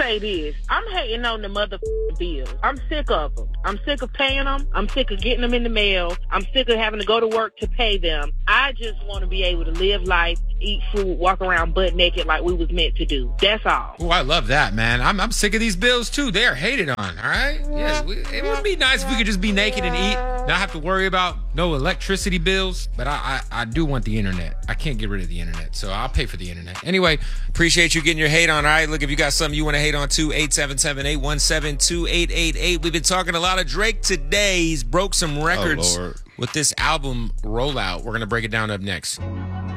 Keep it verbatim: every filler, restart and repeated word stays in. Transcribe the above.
say this. I'm hating on the motherfucking bills. I'm sick of them. I'm sick of paying them. I'm sick of getting them in the mail. I'm sick of having to go to work to pay them. I just want to be able to live life, eat food, walk around butt naked like we was meant to do. That's all. Oh, I love that, man. I'm I'm sick of these bills too. They are hated on. All right. Yeah, we, it would be nice if we could just be naked and eat, not have to worry about no electricity bills. But I, I I do want the internet. I can't get rid of the internet, so I'll pay for the internet. Anyway, appreciate you getting your hate on. All right, look, if you got something you want to hate on too, eight seven seven, eight one seven, two eight eight eight. We've been talking a lot of Drake today. He's broke some records oh, Lord. with this album rollout. We're gonna break it down up next.